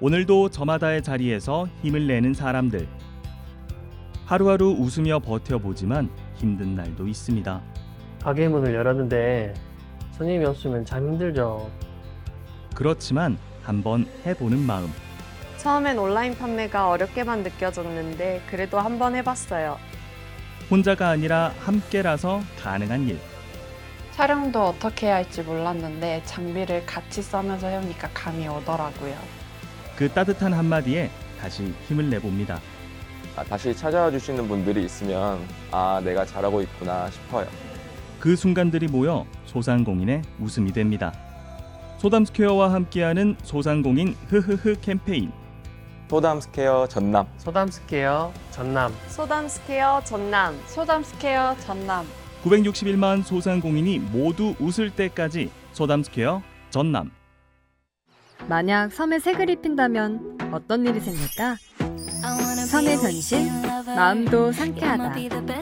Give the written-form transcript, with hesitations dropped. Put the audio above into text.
오늘도 저마다의 자리에서 힘을 내는 사람들. 하루하루 웃으며 버텨보지만 힘든 날도 있습니다. 가게 문을 열었는데 손님이 없으면 참 힘들죠. 그렇지만 한번 해보는 마음. 처음엔 온라인 판매가 어렵게만 느껴졌는데 그래도 한번 해봤어요. 혼자가 아니라 함께라서 가능한 일. 촬영도 어떻게 해야 할지 몰랐는데 장비를 같이 써면서 해오니까 감이 오더라고요. 그 따뜻한 한마디에 다시 힘을 내봅니다. 다시 찾아와 주시는 분들이 있으면 내가 잘하고 있구나 싶어요. 그 순간들이 모여 소상공인의 웃음이 됩니다. 소담스퀘어와 함께하는 소상공인 흐흐흐 캠페인. 소담스퀘어 전남. 소담스케어 전남. 소담스케어 전남. 소담스케어 전남. 961만 소상공인이 모두 웃을 때까지 소담스퀘어 전남. 만약 섬에 색을 입힌다면 어떤 일이 생길까? 섬의 변신, 마음도 상쾌하다.